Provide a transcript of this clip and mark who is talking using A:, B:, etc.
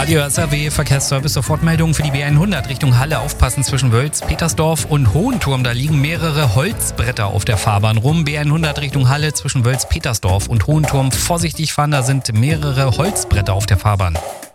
A: Radio SAW Verkehrsservice, Sofortmeldung für die B100 Richtung Halle. Aufpassen zwischen Wölz, Petersdorf und Hohenturm. Da liegen mehrere Holzbretter auf der Fahrbahn rum. B100 Richtung Halle zwischen Wölz, Petersdorf und Hohenturm. Vorsichtig fahren, da sind mehrere Holzbretter auf der Fahrbahn.